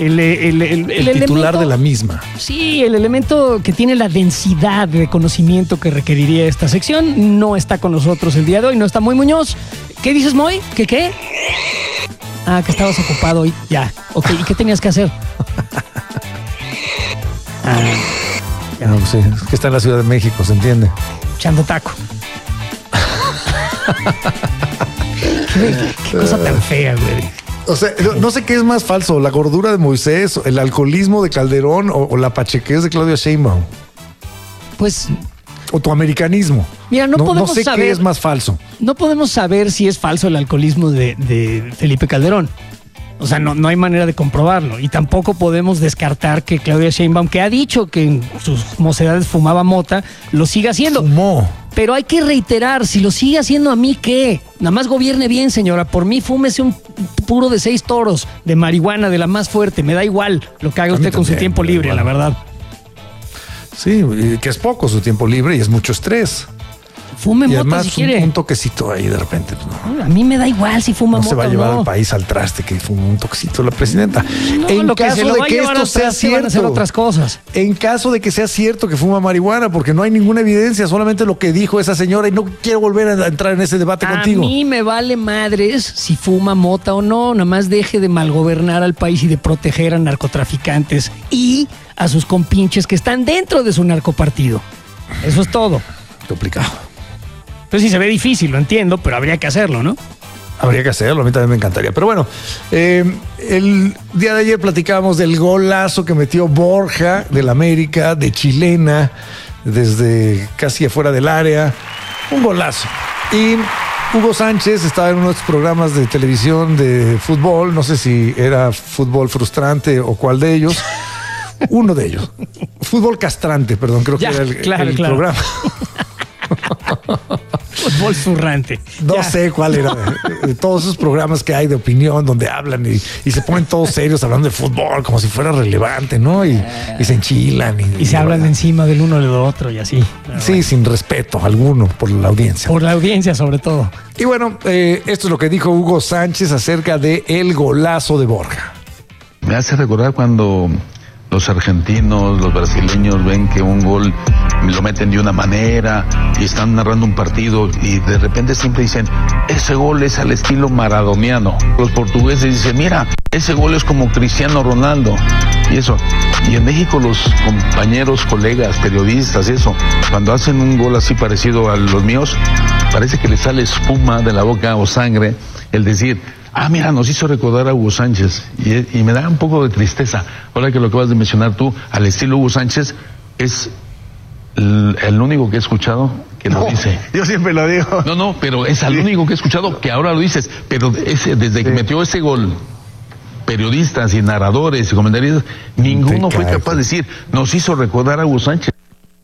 el titular de la misma. Sí, el elemento que tiene la densidad de conocimiento que requeriría esta sección no está con nosotros el día de hoy, no está Moy Muñoz. ¿Qué dices, Moy? ¿Qué? Ah, que estabas ocupado hoy. Ya, ok, ¿y qué tenías que hacer? No, sí, es que está en la Ciudad de México, ¿se entiende? Echando taco. ¿Qué cosa tan fea, güey? O sea, no sé qué es más falso, la gordura de Moisés, el alcoholismo de Calderón o la pachequez de Claudia Sheinbaum. Pues... O tu americanismo. Mira, no podemos sé saber qué es más falso. No podemos saber si es falso el alcoholismo de Felipe Calderón. O sea, no hay manera de comprobarlo. Y tampoco podemos descartar que Claudia Sheinbaum, que ha dicho que en sus mocedades fumaba mota, lo siga haciendo. Fumó. Pero hay que reiterar, si lo sigue haciendo, ¿a mí qué? Nada más gobierne bien, señora. Por mí, fúmese un puro de 6 toros de marihuana, de la más fuerte. Me da igual lo que haga usted con su tiempo libre, la verdad. Sí, que es poco su tiempo libre y es mucho estrés. Fume y mota además, si quiere. Un toquecito ahí de repente. Pues no. A mí me da igual si fuma no mota. Se va a llevar al país al traste que fume un toquecito la presidenta. No, en lo caso que se lo de va que a llevar esto sea cierto, van a hacer otras cosas. En caso de que sea cierto que fuma marihuana, porque no hay ninguna evidencia, solamente lo que dijo esa señora y no quiero volver a entrar en ese debate contigo. A mí me vale madres si fuma mota o no, nada más deje de malgobernar al país y de proteger a narcotraficantes y a sus compinches que están dentro de su narcopartido. Eso es todo. Complicado. Pues sí, se ve difícil, lo entiendo, pero habría que hacerlo, ¿no? Habría que hacerlo, a mí también me encantaría. Pero bueno, el día de ayer platicábamos del golazo que metió Borja del América, de chilena, desde casi afuera del área. Un golazo. Y Hugo Sánchez estaba en unos programas de televisión de fútbol, no sé si era Fútbol Frustrante o cuál de ellos. Uno de ellos. Fútbol Castrante, perdón, creo que era el programa. Fútbol zurrante. No sé cuál era de todos esos programas que hay de opinión donde hablan y se ponen todos serios hablando de fútbol como si fuera relevante, ¿no? Y se enchilan. Y se hablan encima del uno del otro y así. Sí, bueno. Sin respeto alguno por la audiencia. Por la audiencia sobre todo. Y bueno, esto es lo que dijo Hugo Sánchez acerca de el golazo de Borja. Me hace recordar cuando los argentinos, los brasileños ven que un gol lo meten de una manera y están narrando un partido y de repente siempre dicen, ese gol es al estilo maradoniano. Los portugueses dicen, mira, ese gol es como Cristiano Ronaldo y eso. Y en México los compañeros, colegas, periodistas, eso, cuando hacen un gol así parecido a los míos, parece que les sale espuma de la boca o sangre, el decir, mira, nos hizo recordar a Hugo Sánchez y me da un poco de tristeza. Ahora que lo acabas de mencionar tú, al estilo Hugo Sánchez, es el único que he escuchado que lo dice. Yo siempre lo digo. No, pero es el único que he escuchado que ahora lo dices. Pero desde que metió ese gol, periodistas y narradores y comentaristas, ninguno fue capaz de decir, nos hizo recordar a Hugo Sánchez.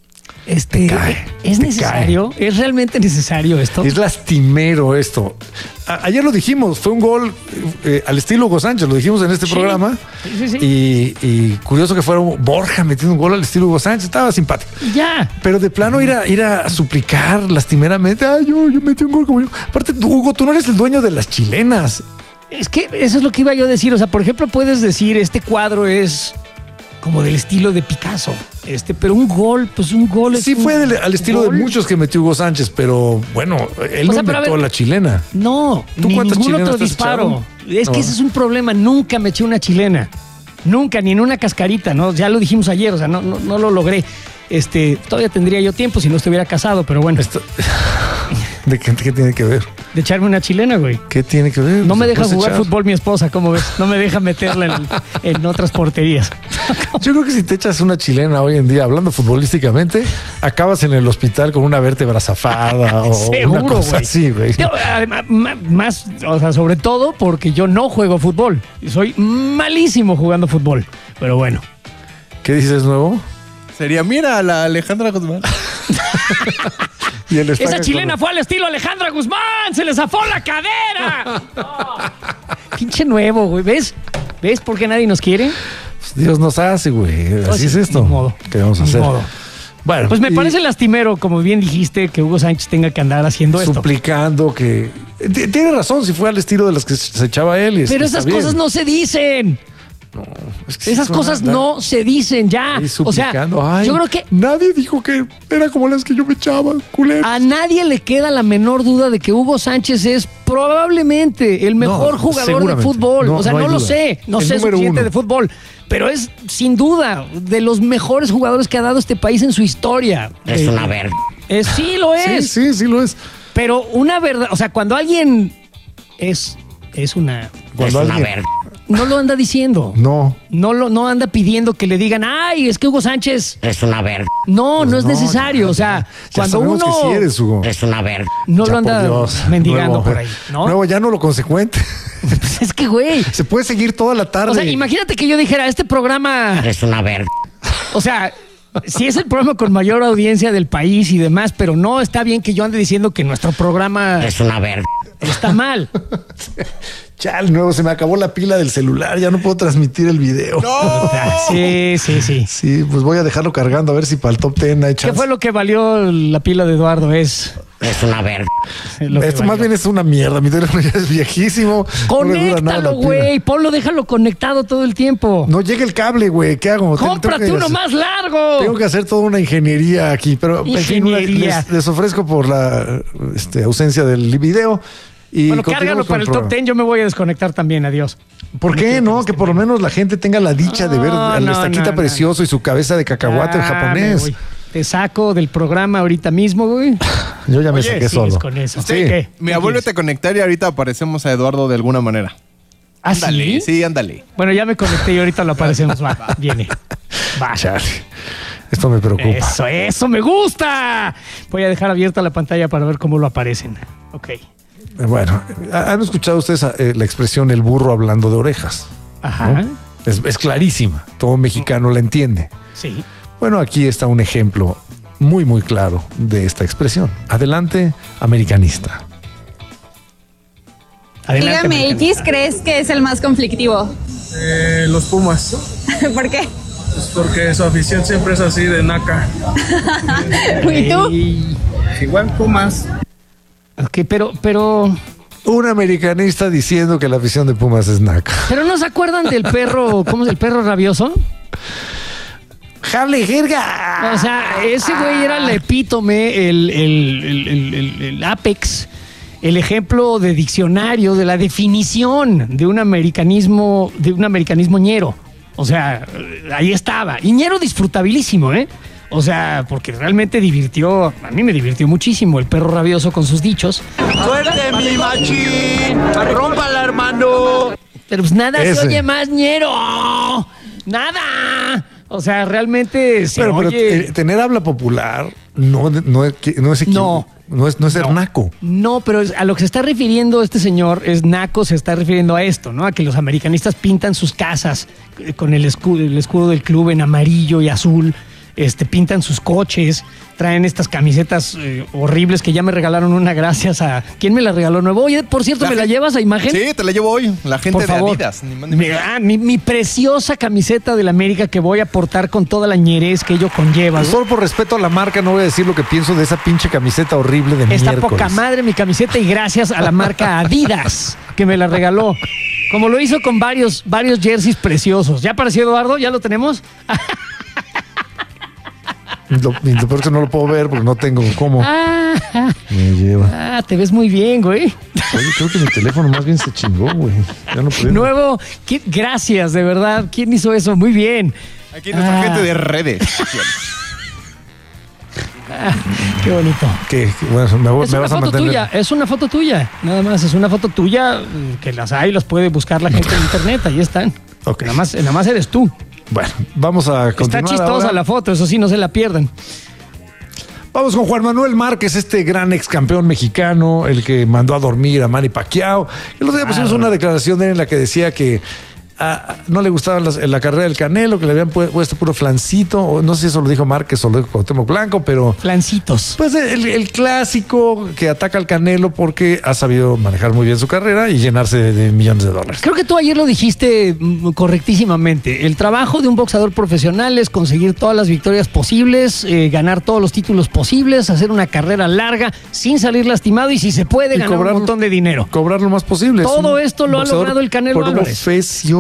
¿Es necesario? ¿Es realmente necesario esto? Es lastimero esto. Ayer lo dijimos, fue un gol al estilo Hugo Sánchez, lo dijimos en este programa. Sí. Y curioso que fuera Borja metiendo un gol al estilo Hugo Sánchez, estaba simpático. Ya. Pero de plano ir a suplicar lastimeramente, yo metí un gol como yo. Aparte, Hugo, tú no eres el dueño de las chilenas. Es que eso es lo que iba yo a decir. O sea, por ejemplo, puedes decir, este cuadro es como del estilo de Picasso. Pero un gol, pues un gol es. Sí, fue al estilo de muchos que metió Hugo Sánchez, pero bueno, él no inventó la chilena. No, ¿tú cuántas ningún chilenas otro disparo. Es que ese es un problema. Nunca me eché una chilena. Nunca, ni en una cascarita, ¿no? Ya lo dijimos ayer, o sea, no lo logré. Todavía tendría yo tiempo si no estuviera casado, pero bueno. ¿De qué tiene que ver? De echarme una chilena, güey. ¿Qué tiene que ver? No me deja jugar fútbol mi esposa, ¿cómo ves? No me deja meterla en otras porterías. Yo creo que si te echas una chilena hoy en día, hablando futbolísticamente, acabas en el hospital con una vértebra zafada o seguro, una cosa así, güey. Más, o sea, sobre todo porque yo no juego fútbol. Soy malísimo jugando fútbol. Pero bueno. ¿Qué dices nuevo? Sería, mira, la Alejandra Guzmán. Esa chilena fue al estilo Alejandra Guzmán. Se le zafó la cadera. Pinche nuevo, güey. ¿Ves por qué nadie nos quiere? Pues Dios nos hace, güey. Así es esto. Ni modo. ¿Qué vamos a hacer? Modo. Bueno, pues me parece lastimero, como bien dijiste, que Hugo Sánchez tenga que andar haciendo esto. Suplicando que... Tiene razón, si fue al estilo de las que se echaba él. Pero esas cosas no se dicen. Es que Esas sí cosas suena- no se dicen ya. Ahí O sea, suplicando. Ay, yo creo que nadie dijo que era como las que yo me echaba, culero. a nadie le queda la menor duda de que Hugo Sánchez es probablemente el mejor No, jugador de seguramente. fútbol. No, O sea, no hay no lo duda. sé. No El sé número suficiente uno. de fútbol. Pero es, sin duda, de los mejores jugadores que ha dado este país en su historia. Es una verga. Sí, lo es. Sí, lo es. Pero una verdad, o sea, cuando alguien es una... Cuando Es una alguien- verga. No lo anda diciendo. No. No anda pidiendo que le digan, ay, es que Hugo Sánchez... Es una verga. No, Pues no es necesario. O sea, Ya cuando sabemos uno... que sí eres, Hugo. Es una verga. No Ya, lo anda por Dios. mendigando Nuevo, por ahí, ¿no? Nuevo, ya no lo consecuente. Pues es que, güey. Se puede seguir toda la tarde. O sea, imagínate que yo dijera, este programa... Es una verga. O sea, sí es el programa con mayor audiencia del país y demás, pero no está bien que yo ande diciendo que nuestro programa Es una verga. está mal. Chal, nuevo, se me acabó la pila del celular, ya no puedo transmitir el video. Sí. Sí, pues voy a dejarlo cargando a ver si para el top 10 hay ¿Qué chance. fue lo que valió la pila de Eduardo? Es una verga. lo que Esto más valió. bien es una mierda. Mi teléfono ya es viejísimo. No le dura nada la Conéctalo, pila. güey. Ponlo, déjalo conectado todo el tiempo. No llega el cable, güey. ¿Qué hago? Cómprate Tengo que uno hacer- más largo. Tengo que hacer toda una ingeniería aquí, pero en fin, Ingeniería. les ofrezco por la ausencia del video. Y Bueno, continuamos cárgalo con para el top programa. 10. Yo me voy a desconectar también. Adiós. ¿Por qué no? Que por lo menos la gente tenga la dicha de ver al No, estaquita no, precioso y su cabeza de cacahuate en Ah, japonés. me voy. Te saco del programa ahorita mismo, güey. Yo ya me Oye, saqué Sigues solo. con eso. Sí. ¿Qué? Mira, ¿Qué vuélvete a conectar y ahorita aparecemos a Eduardo de alguna manera. quieres? ¿Ah, sí? Sí, ándale. Bueno, ya me conecté y ahorita lo aparecemos. Va, viene. Va. Chale. Esto me preocupa. Eso me gusta. Voy a dejar abierta la pantalla para ver cómo lo aparecen. Ok. Bueno, ¿han escuchado ustedes la expresión el burro hablando de orejas? Ajá. ¿No? Es clarísima. Todo mexicano la entiende. Sí. Bueno, aquí está un ejemplo muy, muy claro de esta expresión. Adelante, americanista. Adelante, Dígame, ¿y Americano. quién crees que es el más conflictivo? Los Pumas, ¿Por qué? pues porque su afición siempre es así de naca. ¿Y tú? Ey. Igual Pumas. Ok, pero Un americanista diciendo que la afición de Pumas es naca. no se acuerdan del perro, ¿cómo es el perro rabioso? ¡Jale, jerga! O sea, ese güey era el epítome, el apex, el ejemplo de diccionario, de la definición de un americanismo ñero. O sea, ahí estaba. Y ñero disfrutabilísimo, ¿eh? O sea, porque realmente a mí me divirtió muchísimo el perro rabioso con sus dichos. ¡Suerte, mi machín! ¡Rómpala, hermano! Pero pues nada se Ese. oye más ñero. ¡Nada! O sea, realmente se Pero oye... tener habla popular no es ser naco. No, pero a lo que se está refiriendo este señor es naco, se está refiriendo a esto, ¿no? A que los americanistas pintan sus casas con el escudo del club en amarillo y azul, pintan sus coches, traen estas camisetas horribles que ya me regalaron una gracias a... ¿Quién me la regaló nuevo? Oye, por cierto, ¿me la llevas a imagen? Sí, te la llevo hoy. La gente Por favor. de Adidas. Ni más ni menos. Mi preciosa camiseta del América que voy a portar con toda la ñerez que ello conlleva. ¿no? Solo por respeto a la marca no voy a decir lo que pienso de esa pinche camiseta horrible de Está miércoles. poca madre mi camiseta y gracias a la marca Adidas que me la regaló. Como lo hizo con varios jerseys preciosos. ¿Ya apareció Eduardo? ¿Ya lo tenemos? Lo peor es que no lo puedo ver porque no tengo cómo. Me lleva. Te ves muy bien, güey. Oye, creo que mi teléfono más bien se chingó, güey. Ya no puedo. Nuevo. Gracias, de verdad. ¿Quién hizo eso? Muy bien. Aquí nuestra gente de redes. Qué bonito. ¿Qué? Bueno, me Es vas una a foto mantener. tuya, es una foto tuya. Nada más, es una foto tuya que las hay, las puede buscar la gente en internet. Ahí están. Ok. Nada más eres tú. Bueno, vamos a Está continuar. chistosa ahora. la foto, eso sí, no se la pierdan. Vamos con Juan Manuel Márquez, este gran ex campeón mexicano, el que mandó a dormir a Manny Pacquiao. El otro día pusimos una declaración de él en la que decía que no le gustaba la carrera del Canelo, que le habían puesto puro flancito, o no sé si eso lo dijo Márquez o lo dijo Cuauhtémoc Blanco, pero Flancitos. pues el clásico que ataca al Canelo porque ha sabido manejar muy bien su carrera y llenarse de millones de dólares. Creo que tú ayer lo dijiste correctísimamente. El trabajo de un boxeador profesional es conseguir todas las victorias posibles, ganar todos los títulos posibles, hacer una carrera larga sin salir lastimado y si se puede ganar un montón de dinero. Cobrar lo más posible. Todo Es un esto lo ha boxeador logrado el Canelo Álvarez. profesional.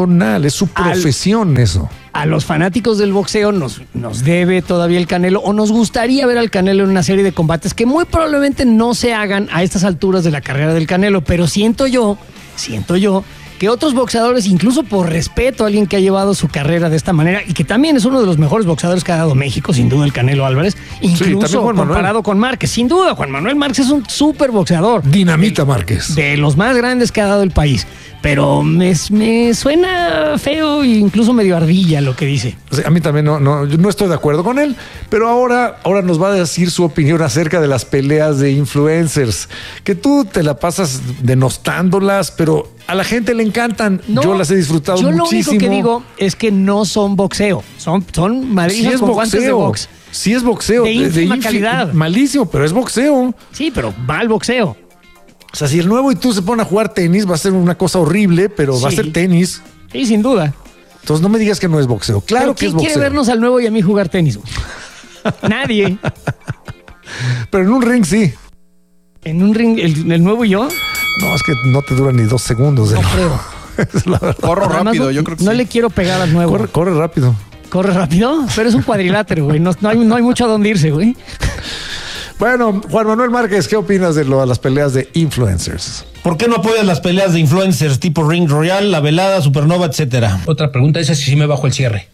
profesional, es su profesión eso. A los fanáticos del boxeo nos debe todavía el Canelo, o nos gustaría ver al Canelo en una serie de combates que muy probablemente no se hagan a estas alturas de la carrera del Canelo, pero siento yo que otros boxeadores, incluso por respeto a alguien que ha llevado su carrera de esta manera y que también es uno de los mejores boxeadores que ha dado México, sin duda el Canelo Álvarez, incluso comparado con Márquez, sin duda Juan Manuel Márquez es un súper boxeador. Dinamita Márquez. De los más grandes que ha dado el país. Pero me suena feo e incluso medio ardilla lo que dice. O sea, a mí también yo no estoy de acuerdo con él, pero ahora nos va a decir su opinión acerca de las peleas de influencers, que tú te la pasas denostándolas, pero a la gente le encantan. No, yo las he disfrutado muchísimo. Yo lo único que digo es que no son boxeo, son madrizas con guantes de box. Sí es boxeo. De ínfima calidad. Malísimo, pero es boxeo. Sí, pero mal boxeo. O sea, si el nuevo y tú se ponen a jugar tenis, va a ser una cosa horrible, pero va a ser tenis. Sí, sin duda. Entonces no me digas que no es boxeo. Claro que es boxeo. ¿Quién quiere vernos al nuevo y a mí jugar tenis? Nadie. Pero en un ring sí. ¿En un ring el nuevo y yo? No, es que no te dura ni 2 segundos. No creo. Es la verdad. Corro rápido, yo creo que no sí. le quiero pegar al nuevo. Corre rápido. ¿Corre rápido? Pero es un cuadrilátero, güey. No hay mucho a dónde irse, güey. Bueno, Juan Manuel Márquez, ¿qué opinas de las peleas de influencers? ¿Por qué no apoyas las peleas de influencers tipo Ring Royal, La Velada, Supernova, etcétera? Otra pregunta, esa sí me bajo el cierre.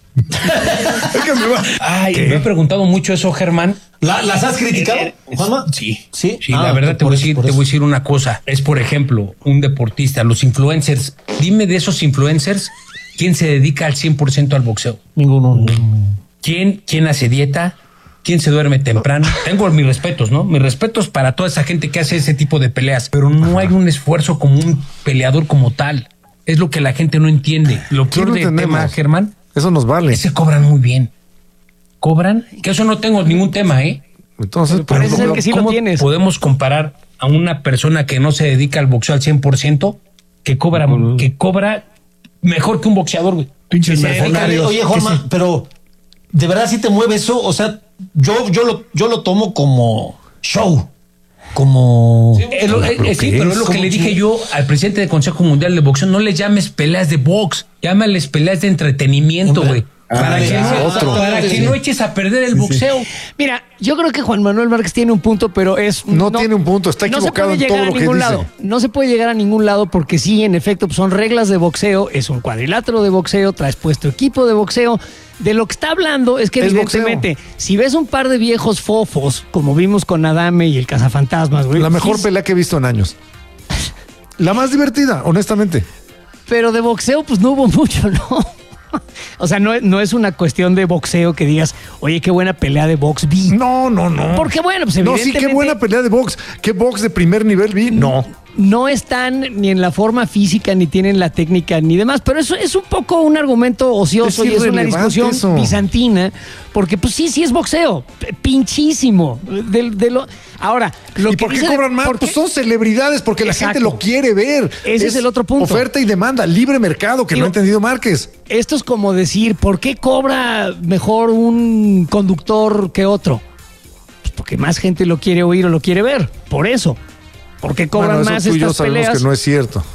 Ay, me he preguntado mucho eso, Germán. ¿Las has criticado, Juanma? Sí. Sí, la verdad te voy a decir una cosa. Es, por ejemplo, un deportista, los influencers. Dime de esos influencers, ¿quién se dedica al 100% al boxeo? Ninguno. ¿Quién hace dieta? ¿Quién se duerme temprano? Tengo mis respetos, ¿no? Mis respetos para toda esa gente que hace ese tipo de peleas, pero no hay un esfuerzo como un peleador como tal. Es lo que la gente no entiende. Lo que del tema, Germán. Eso nos vale. Se cobran muy bien. ¿Cobran? Que eso no tengo ningún tema, ¿eh? Entonces, parece ser que sí lo tienes. ¿Podemos comparar a una persona que no se dedica al boxeo al 100% que cobra mejor que un boxeador, güey? Pinches mercenarios. Oye, Juanma, pero ¿de verdad sí te mueve eso? O sea, yo lo tomo como show. Como... Sí, pero es lo que le dije yo al presidente del Consejo Mundial de Boxeo. No le llames peleas de box, llámales peleas de entretenimiento, güey. Para que no eches a perder el boxeo. Mira, yo creo que Juan Manuel Márquez tiene un punto, pero no tiene un punto, está equivocado en todo lo que dice. No se puede llegar a ningún lado porque sí, en efecto, son reglas de boxeo, es un cuadrilátero de boxeo, traes puesto equipo de boxeo. De lo que está hablando es que evidentemente, si ves un par de viejos fofos, como vimos con Adame y el Cazafantasmas, güey. La mejor pelea que he visto en años. La más divertida, honestamente. Pero de boxeo, pues no hubo mucho, ¿no? O sea, no es una cuestión de boxeo que digas, oye, qué buena pelea de box vi. No. Porque bueno, pues evidentemente... No, sí, qué buena pelea de box. ¿Qué box de primer nivel vi? No. No están ni en la forma física, ni tienen la técnica, ni demás. Pero eso es un poco un argumento ocioso y es una discusión bizantina. Porque pues sí es boxeo. Pinchísimo. Ahora, ¿y por qué cobran más? Pues son celebridades, porque la gente lo quiere ver. Ese es el otro punto. Oferta y demanda, libre mercado, que no ha entendido Márquez. Esto es como decir, ¿por qué cobra mejor un conductor que otro? Pues porque más gente lo quiere oír o lo quiere ver. Por eso. Porque cobran más estas peleas. Tú y yo sabemos que no es cierto.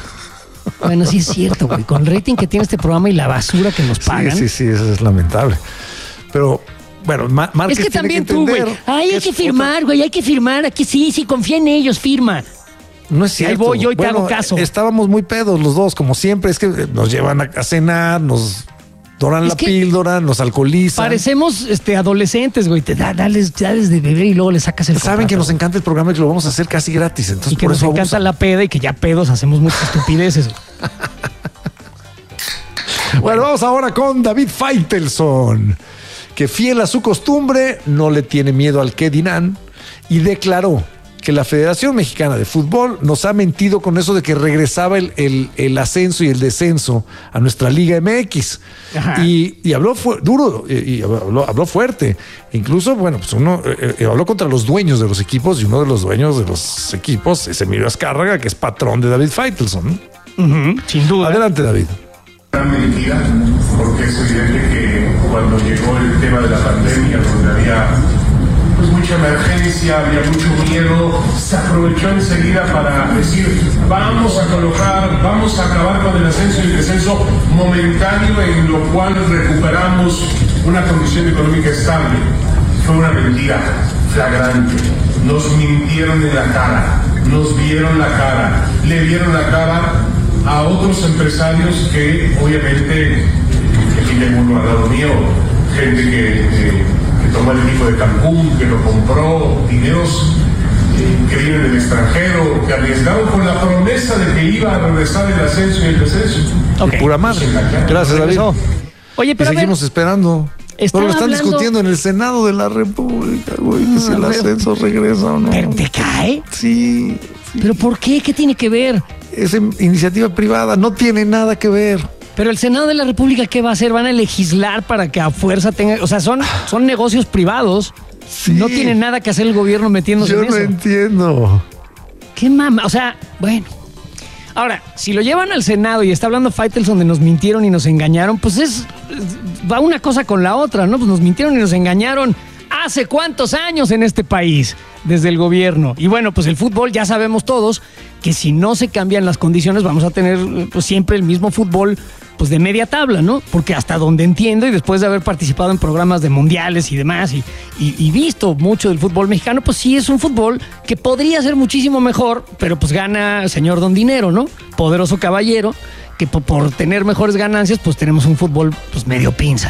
Bueno, sí es cierto, güey. Con el rating que tiene este programa y la basura que nos pagan. Sí, eso es lamentable. Pero, bueno, Márquez es que también tú, güey. Ay, hay que firmar, güey, hay que firmar. Aquí sí, confía en ellos, firma. No es cierto. Ahí voy yo y te hago caso. Estábamos muy pedos los dos, como siempre. Es que nos llevan a cenar, nos doran la píldora, nos alcoholizan. Parecemos adolescentes, güey. Dales de beber y luego le sacas el Saben que nos encanta el programa y que lo vamos a hacer casi gratis. Entonces, y que nos encanta la peda y que ya pedos hacemos muchas estupideces. Bueno, vamos ahora con David Faitelson, que fiel a su costumbre no le tiene miedo al que dirán y declaró que la Federación Mexicana de Fútbol nos ha mentido con eso de que regresaba el ascenso y el descenso a nuestra Liga MX. Y habló duro y habló fuerte. Incluso, bueno, pues habló contra los dueños de los equipos y uno de los dueños de los equipos es Emilio Azcárraga, que es patrón de David Faitelson. Sin duda. Adelante, David. Gran mentira, porque es evidente que cuando llegó el tema de la pandemia, donde había pues mucha emergencia, había mucho miedo, se aprovechó enseguida para decir, vamos a acabar con el ascenso y el descenso momentáneo, en lo cual recuperamos una condición económica estable. Fue una mentira flagrante. Nos mintieron en la cara, nos vieron la cara, le vieron la cara a otros empresarios que obviamente, aquí tengo uno al lado mío, gente que tomó el equipo de Cancún, que lo compró, dineros que vienen del extranjero, que arriesgaron con la promesa de que iba a regresar el ascenso y el descenso. Okay. Pura madre. Gracias, David. Oye, pero seguimos esperando. Pero lo están discutiendo en el Senado de la República, güey, que si el ascenso regresa o no. ¿Pero te cae? Sí. ¿Pero por qué? ¿Qué tiene que ver? Es iniciativa privada, no tiene nada que ver. Pero el Senado de la República, ¿qué va a hacer? ¿Van a legislar para que a fuerza tenga...? O sea, son negocios privados. Sí. No tiene nada que hacer el gobierno metiéndose en eso. Yo no entiendo. ¿Qué mama? O sea, bueno... Ahora, si lo llevan al Senado y está hablando Faitelson de nos mintieron y nos engañaron, pues va una cosa con la otra, ¿no? Pues nos mintieron y nos engañaron hace cuántos años en este país, desde el gobierno. Y bueno, pues el fútbol ya sabemos todos que si no se cambian las condiciones vamos a tener pues siempre el mismo fútbol pues de media tabla, ¿no? Porque hasta donde entiendo y después de haber participado en programas de mundiales y demás y visto mucho del fútbol mexicano, pues sí es un fútbol que podría ser muchísimo mejor, pero pues gana señor Don Dinero, ¿no? Poderoso caballero, que por tener mejores ganancias pues tenemos un fútbol pues medio pinza.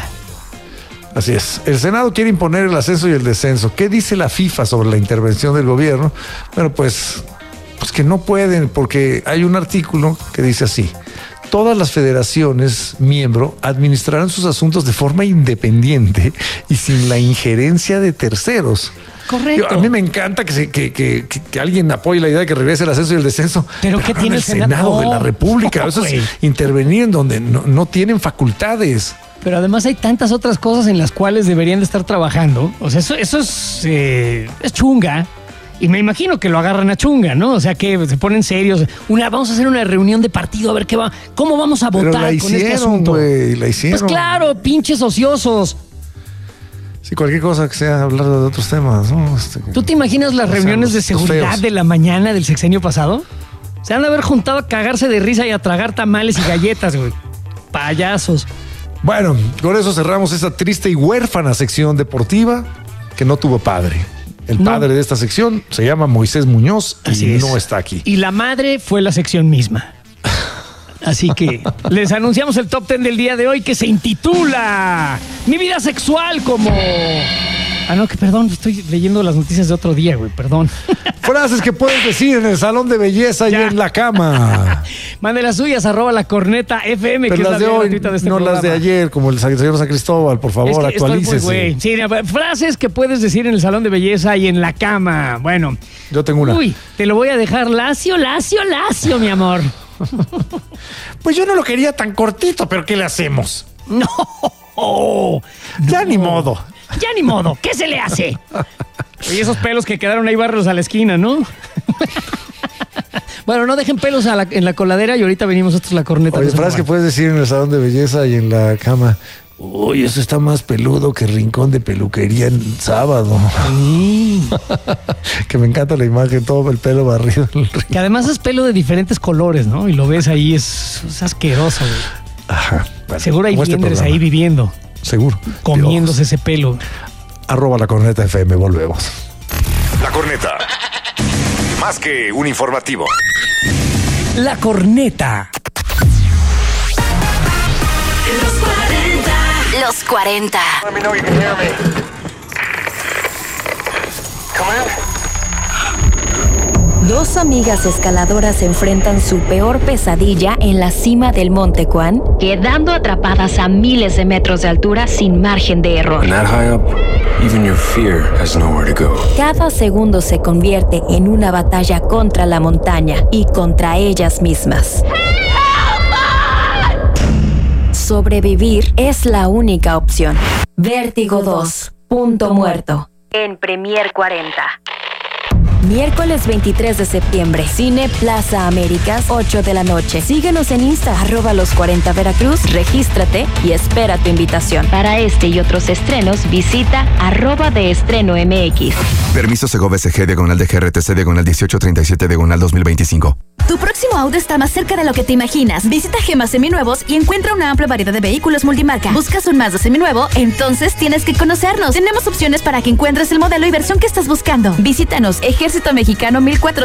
Así es. El Senado quiere imponer el ascenso y el descenso. ¿Qué dice la FIFA sobre la intervención del gobierno? Bueno, pues que no pueden, porque hay un artículo que dice así: todas las federaciones miembro administrarán sus asuntos de forma independiente y sin la injerencia de terceros. Correcto. A mí me encanta que alguien apoye la idea de que regrese el ascenso y el descenso. Pero ¿qué tiene el Senado de la República? Eso es intervenir en donde no tienen facultades. Pero además hay tantas otras cosas en las cuales deberían de estar trabajando. O sea, eso es chunga. Y me imagino que lo agarran a chunga, ¿no? O sea, que se ponen serios. Vamos a hacer una reunión de partido a ver cómo vamos a votar con este asunto. La hicieron. Pues claro, pinches ociosos. Sí, cualquier cosa que sea hablar de otros temas, ¿no? ¿Tú te imaginas las reuniones de seguridad de la mañana del sexenio pasado? Se han de haber juntado a cagarse de risa y a tragar tamales y galletas, güey. Payasos. Bueno, con eso cerramos esta triste y huérfana sección deportiva que no tuvo padre. El padre de esta sección se llama Moisés Muñoz y no está aquí. Y la madre fue la sección misma. Así que les anunciamos el top 10 del día de hoy, que se intitula Mi vida sexual como... no, que perdón, estoy leyendo las noticias de otro día, güey, perdón. Frases que puedes decir en el salón de belleza y en la cama. Mande las suyas, @lacornetafm, pero que las es de hoy, de este no programa. Las de ayer, como el señor San Cristóbal, por favor, actualícese. Sí, frases que puedes decir en el salón de belleza y en la cama. Bueno. Yo tengo una. Uy, te lo voy a dejar lacio, mi amor. Pues yo no lo quería tan cortito, pero ¿qué le hacemos? No. Ya ni modo. Ya ni modo. ¿Qué se le hace? Y esos pelos que quedaron ahí, barros a la esquina, ¿no? Bueno, no dejen pelos en la coladera y ahorita venimos nosotros la corneta. Oye, frases que puedes decir en el salón de belleza y en la cama. Uy, eso está más peludo que rincón de peluquería en sábado. Sí. Que me encanta la imagen, todo el pelo barrido. Que además es pelo de diferentes colores, ¿no? Y lo ves ahí, es asqueroso, güey. Ajá. Bueno, seguro hay liendres ahí viviendo. Seguro. Comiéndose ese pelo. @lacornetafm, volvemos. La Corneta. Más que un informativo. La Corneta. Los 40. Let me know you can hear me. Come on. Dos amigas escaladoras enfrentan su peor pesadilla en la cima del Monte Cuán, quedando atrapadas a miles de metros de altura sin margen de error. And that high up, even your fear has nowhere to go. Cada segundo se convierte en una batalla contra la montaña y contra ellas mismas. Sobrevivir es la única opción. Vértigo 2, Punto Muerto. En Premier 40. Miércoles 23 de septiembre. Cine Plaza Américas, 8 de la noche. Síguenos en Insta, @los40 Veracruz, regístrate y espera tu invitación. Para este y otros estrenos, visita @deestreno.mx. Permiso Segovia SG, /DGRTC, /1837, /2025. Tu próximo auto está más cerca de lo que te imaginas. Visita Gema Seminuevos y encuentra una amplia variedad de vehículos multimarca. ¿Buscas un Mazda seminuevo? Entonces tienes que conocernos. Tenemos opciones para que encuentres el modelo y versión que estás buscando. Visítanos, Ejército Mexicano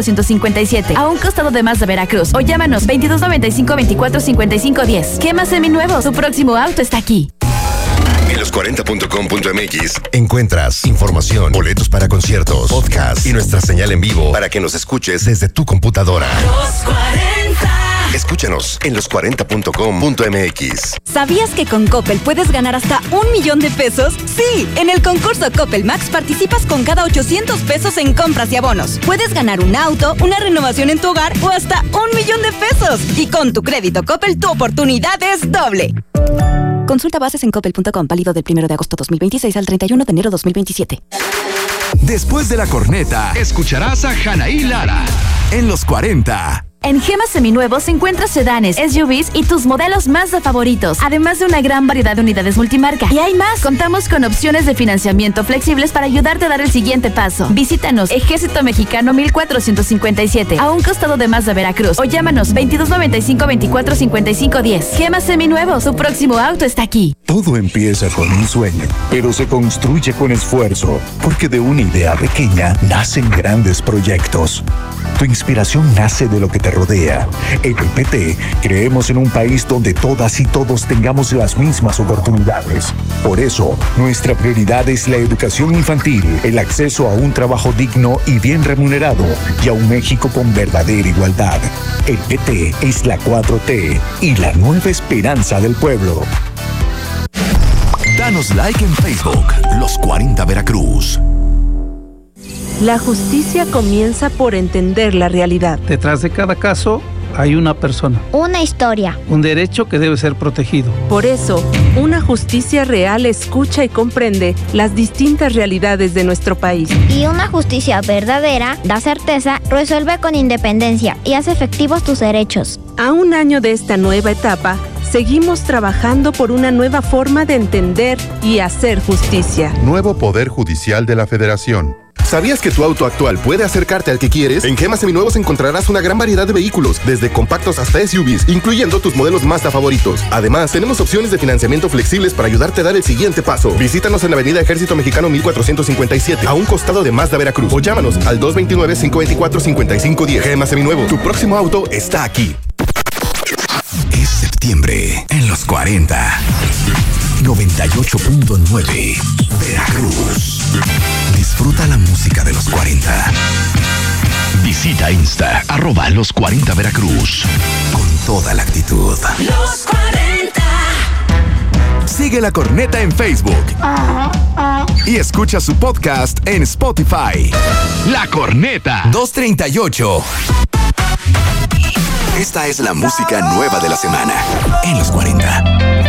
1457, a un costado de Mazda Veracruz, o llámanos 2295 24 55 10. Gema Seminuevos, tu próximo auto está aquí. En los40.com.mx encuentras información, boletos para conciertos, podcast y nuestra señal en vivo para que nos escuches desde tu computadora. Los 40. Escúchanos en los40.com.mx. ¿Sabías que con Coppel puedes ganar hasta 1,000,000 de pesos? Sí, en el concurso Coppel Max participas con cada 800 pesos en compras y abonos. Puedes ganar un auto, una renovación en tu hogar o hasta 1,000,000 de pesos. Y con tu crédito Coppel, tu oportunidad es doble. Consulta bases en coppel.com, válido del 1 de agosto 2026 al 31 de enero 2027. Después de la corneta, escucharás a Anaí Lara en los 40. En Gema Seminuevos encuentras sedanes, SUVs y tus modelos Mazda favoritos, además de una gran variedad de unidades multimarca. Y hay más, contamos con opciones de financiamiento flexibles para ayudarte a dar el siguiente paso. Visítanos, Ejército Mexicano 1457, a un costado de Mazda Veracruz, o llámanos 2295 24 55 10. Gema Seminuevos, tu próximo auto está aquí. Todo empieza con un sueño, pero se construye con esfuerzo, porque de una idea pequeña nacen grandes proyectos. Tu inspiración nace de lo que te rodea. En el PT creemos en un país donde todas y todos tengamos las mismas oportunidades. Por eso, nuestra prioridad es la educación infantil, el acceso a un trabajo digno y bien remunerado, y a un México con verdadera igualdad. El PT es la 4T y la nueva esperanza del pueblo. Danos like en Facebook, Los 40 Veracruz. La justicia comienza por entender la realidad. Detrás de cada caso hay una persona. Una historia. Un derecho que debe ser protegido. Por eso, una justicia real escucha y comprende las distintas realidades de nuestro país. Y una justicia verdadera da certeza, resuelve con independencia y hace efectivos tus derechos. A un año de esta nueva etapa, seguimos trabajando por una nueva forma de entender y hacer justicia. Nuevo Poder Judicial de la Federación. ¿Sabías que tu auto actual puede acercarte al que quieres? En Gema Seminuevos encontrarás una gran variedad de vehículos, desde compactos hasta SUVs, incluyendo tus modelos Mazda favoritos. Además, tenemos opciones de financiamiento flexibles para ayudarte a dar el siguiente paso. Visítanos en la avenida Ejército Mexicano 1457, a un costado de Mazda Veracruz, o llámanos al 229-524-5510. Gema Seminuevos, tu próximo auto está aquí. Es septiembre en los 40. 98.9 Veracruz. Disfruta la música de los 40. Visita Insta, @los40 Veracruz. Con toda la actitud. Los 40. Sigue La Corneta en Facebook. Y escucha su podcast en Spotify. La Corneta 238. Esta es la música nueva de la semana en los 40.